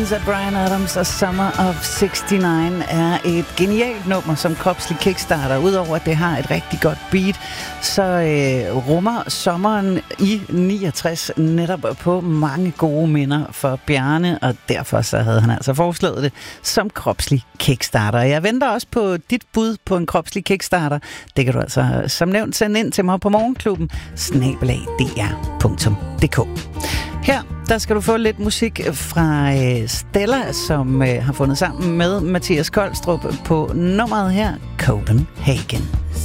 Bryan Adams og Summer of 69 er et genialt nummer som kropslig kickstarter. Udover at det har et rigtig godt beat, så rummer sommeren i 69 netop på mange gode minder for Bjarne, og derfor så havde han altså foreslået det som kropslig kickstarter. Jeg venter også på dit bud på en kropslig kickstarter. Det kan du altså som nævnt sende ind til mig på morgenklubben @dr.dk. Her, der skal du få lidt musik fra Stella, som har fundet sammen med Mathias Kolstrup på nummeret her, Copenhagen.